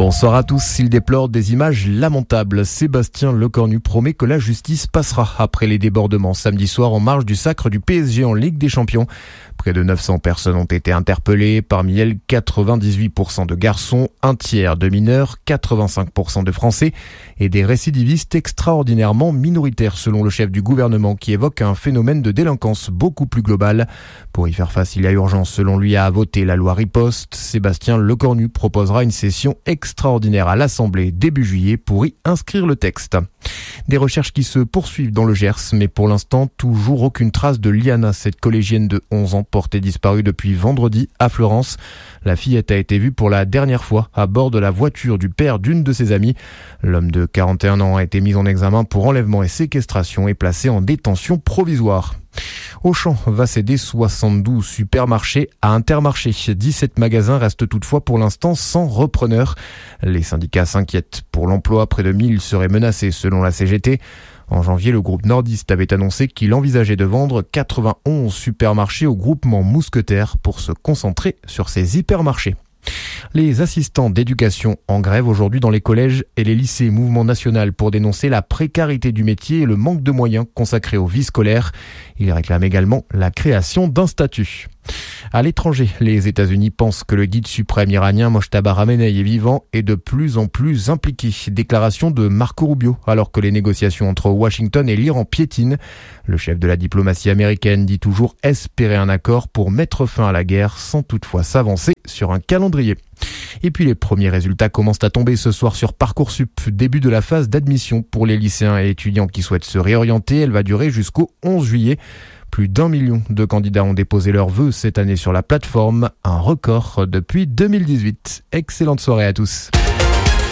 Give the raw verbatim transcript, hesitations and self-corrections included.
Bonsoir à tous. Il déplore des images lamentables. Sébastien Lecornu promet que la justice passera après les débordements samedi soir en marge du sacre du P S G en Ligue des Champions. Près de neuf cents personnes ont été interpellées, parmi elles quatre-vingt-dix-huit pour cent de garçons, un tiers de mineurs, quatre-vingt-cinq pour cent de Français et des récidivistes extraordinairement minoritaires selon le chef du gouvernement qui évoque un phénomène de délinquance beaucoup plus global. Pour y faire face, il y a urgence selon lui à voter la loi riposte. Sébastien Lecornu proposera une session extraordinaire à l'Assemblée début juillet pour y inscrire le texte. Des recherches qui se poursuivent dans le Gers, mais pour l'instant, toujours aucune trace de Liana, cette collégienne de onze ans portée disparue depuis vendredi à Florence. La fillette a été vue pour la dernière fois à bord de la voiture du père d'une de ses amies. L'homme de quarante et un ans a été mis en examen pour enlèvement et séquestration et placé en détention provisoire. Auchan va céder soixante-douze supermarchés à Intermarché. dix-sept magasins restent toutefois pour l'instant sans repreneur. Les syndicats s'inquiètent pour l'emploi. Près de mille seraient menacés selon la C G T. En janvier, le groupe nordiste avait annoncé qu'il envisageait de vendre quatre-vingt-onze supermarchés au groupement Mousquetaire pour se concentrer sur ces hypermarchés. Les assistants d'éducation en grève aujourd'hui dans les collèges et les lycées. Mouvement national pour dénoncer la précarité du métier et le manque de moyens consacrés aux vies scolaires. Ils réclament également la création d'un statut. À l'étranger, les États-Unis pensent que le guide suprême iranien Mojtaba Khamenei est vivant et de plus en plus impliqué. Déclaration de Marco Rubio alors que les négociations entre Washington et l'Iran piétinent. Le chef de la diplomatie américaine dit toujours espérer un accord pour mettre fin à la guerre sans toutefois s'avancer sur un calendrier. Et puis les premiers résultats commencent à tomber ce soir sur Parcoursup. Début de la phase d'admission pour les lycéens et étudiants qui souhaitent se réorienter. Elle va durer jusqu'au onze juillet. Plus d'un million de candidats ont déposé leurs vœux cette année sur la plateforme. Un record depuis deux mille dix-huit. Excellente soirée à tous.